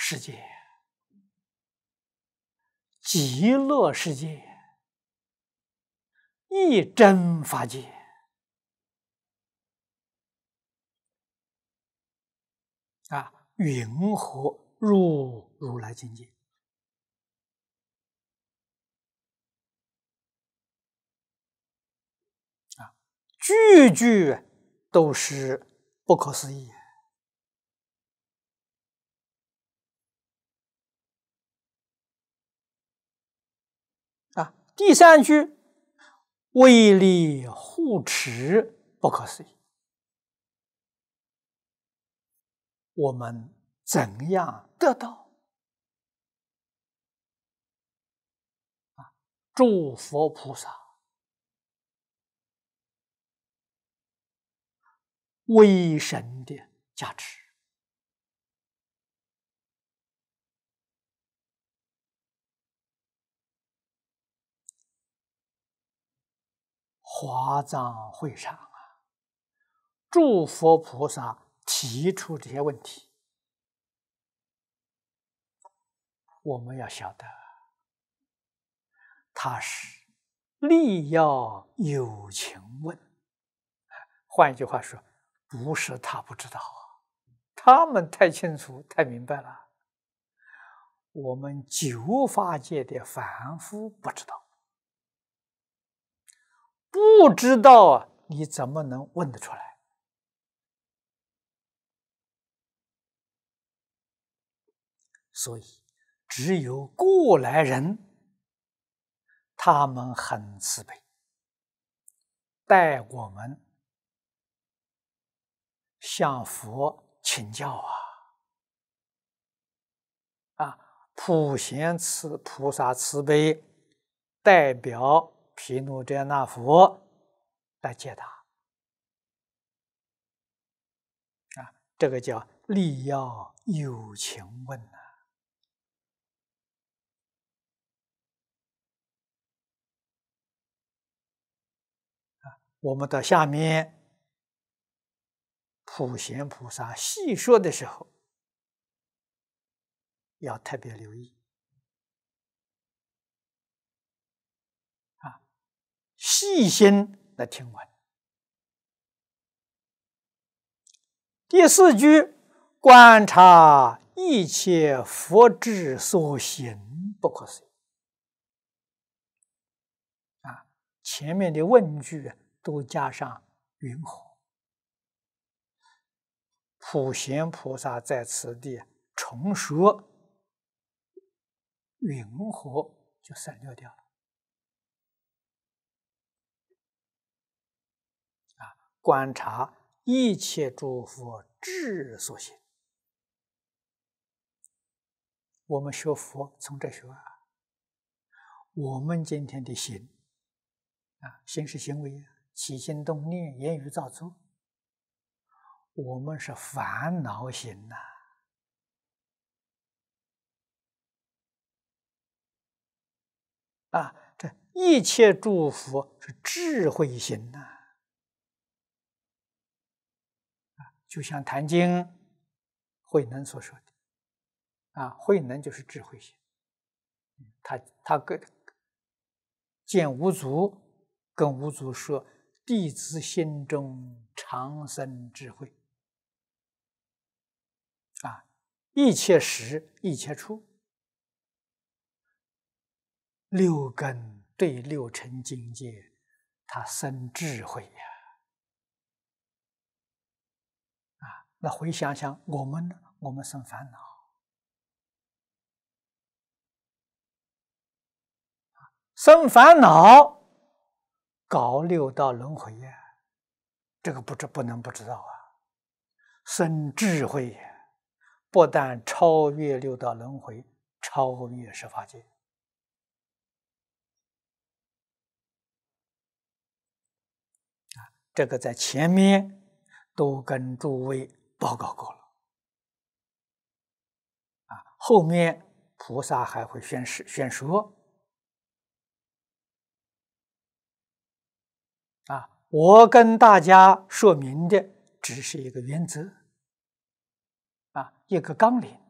世界、极乐世界、一真法界云何入如来境界？句句都是不可思议。第三句，威力护持不可思议。我们怎样得到？诸佛菩萨威神的加持。华藏会上诸佛菩萨提出这些问题，我们要晓得，他是力要有情问。换一句话说，不是他不知道他们太清楚、太明白了。我们九法界的凡夫不知道，不知道你怎么能问得出来？所以，只有过来人，他们很慈悲，带我们向佛请教普贤菩萨慈悲，代表毗卢遮那佛来解答。这个叫力要有情问我们到下面普贤菩萨细说的时候，要特别留意细心来听闻。第四句，观察一切佛智所行不可思议。前面的问句都加上云何。普贤菩萨在此地重说云何，就省略掉了。观察一切诸佛智所行。我们学佛从这学我们今天的行心是行为，起心动念，言语造作，我们是烦恼行这一切诸佛是智慧行就像《坛经》慧能所说的慧能就是智慧行。他见五祖，跟五祖说：“弟子心中常生智慧。”一切时，一切处，六根对六尘境界，他生智慧那回想想我们呢？我们生烦恼，生烦恼，搞六道轮回这个不能不知道生智慧不但超越六道轮回，超越十法界这个在前面都跟诸位报告过了后面菩萨还会宣说我跟大家说明的只是一个原则一个纲领